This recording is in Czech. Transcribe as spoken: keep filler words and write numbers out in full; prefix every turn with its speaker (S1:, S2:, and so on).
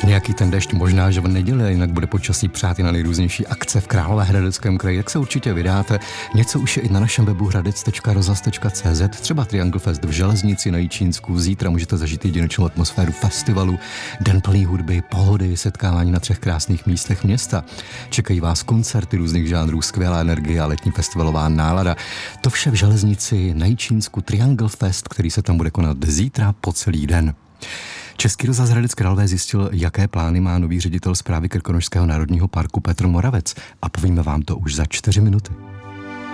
S1: Nějaký ten dešť možná, že v neděli, jinak bude počasí přát i na nejrůznější akce v Královéhradeckém kraji, jak se určitě vydáte. Něco už je i na našem webu hradec tečka rozhlas tečka cé zet, třeba Triangle Fest v Železnici na Jičínsku. Zítra můžete zažít jedinečnou atmosféru festivalu, den plný hudby, pohody, setkávání na třech krásných místech města. Čekají vás koncerty různých žánrů, skvělá energie a letní festivalová nálada. To vše v Železnici na Jičínsku, Triangle Fest, který se tam bude konat zítra po celý den. Český rozhlas Hradec Králové zjistil, jaké plány má nový ředitel správy Krkonošského národního parku Petr Moravec, a povíme vám to už za čtyři minuty.